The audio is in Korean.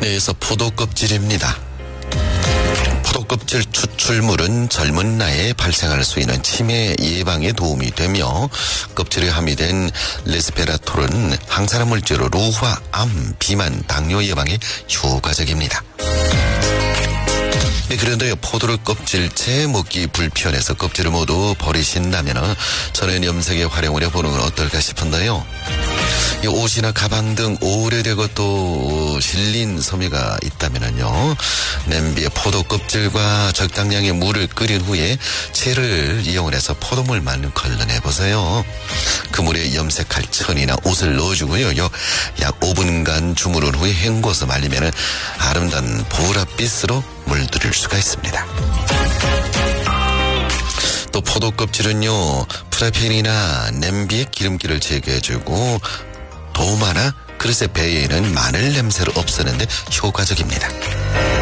그래서 포도 껍질입니다. 포도 껍질 추출물은 젊은 나이에 발생할 수 있는 치매 예방에 도움이 되며 껍질에 함유된 레스베라톨은 항산화 물질로 노화, 암, 비만, 당뇨 예방에 효과적입니다. 그런데 포도를 껍질째 먹기 불편해서 껍질을 모두 버리신다면 천연 염색에 활용을 해보는 건 어떨까 싶은데요. 옷이나 가방 등 오래되고 또 실린 섬유가 있다면요, 냄비에 포도 껍질과 적당량의 물을 끓인 후에 채를 이용을 해서 포도물만 걸러내보세요. 그 물에 염색할 천이나 옷을 넣어주고요. 약 5분간 주무른 후에 헹궈서 말리면 아름다운 보랏빛으로 물들일 수가 있습니다. 또 포도 껍질은요, 프라이팬이나 냄비의 기름기를 제거해주고 도마나 그릇의 배에 있는 마늘 냄새를 없애는데 효과적입니다.